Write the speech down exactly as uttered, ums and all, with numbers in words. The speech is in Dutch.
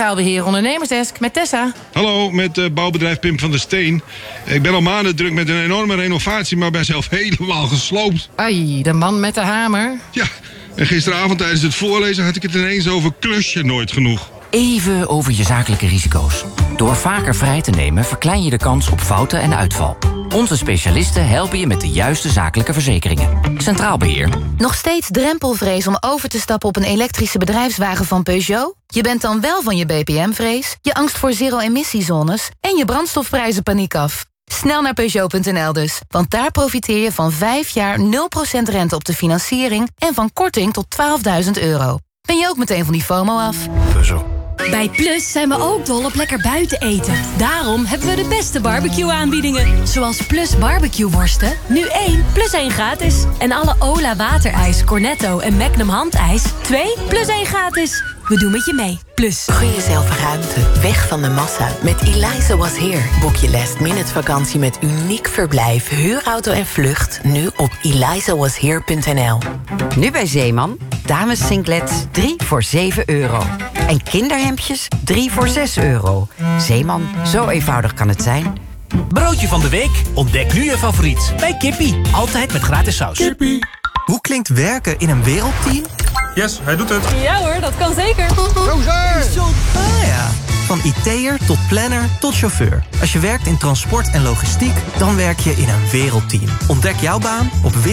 Centraal Beheer Ondernemersdesk met Tessa. Hallo, met uh, bouwbedrijf Pim van der Steen. Ik ben al maanden druk met een enorme renovatie, maar ben zelf helemaal gesloopt. Ai, de man met de hamer. Ja, en gisteravond tijdens het voorlezen had ik het ineens over klusje nooit genoeg. Even over je zakelijke risico's. Door vaker vrij te nemen verklein je de kans op fouten en uitval. Onze specialisten helpen je met de juiste zakelijke verzekeringen. Centraal Beheer. Nog steeds drempelvrees om over te stappen op een elektrische bedrijfswagen van Peugeot? Je bent dan wel van je B P M-vrees, je angst voor zero-emissiezones en je brandstofprijzen paniek af. Snel naar Peugeot punt n l dus, want daar profiteer je van vijf jaar nul procent rente op de financiering en van korting tot twaalfduizend euro. Ben je ook meteen van die FOMO af? Peugeot. Bij Plus zijn we ook dol op lekker buiten eten. Daarom hebben we de beste barbecue-aanbiedingen. Zoals Plus barbecue worsten, nu één plus één gratis. En alle Ola waterijs, Cornetto en Magnum handijs, twee plus één gratis. We doen met je mee. Plus. Gun jezelf ruimte, weg van de massa. Met Eliza Was Here boek je last minute vakantie met uniek verblijf, huurauto en vlucht. Nu op eliza was here punt n l. Nu bij Zeeman, dames singlets drie voor zeven euro. En kinderhemdjes drie voor zes euro. Zeeman, zo eenvoudig kan het zijn. Broodje van de week? Ontdek nu je favoriet bij Kippie. Altijd met gratis saus. Kippie. Hoe klinkt werken in een wereldteam? Yes, hij doet het. Ja hoor, dat kan zeker. Ah ja. Van I T'er tot planner tot chauffeur. Als je werkt in transport en logistiek, dan werk je in een wereldteam. Ontdek jouw baan op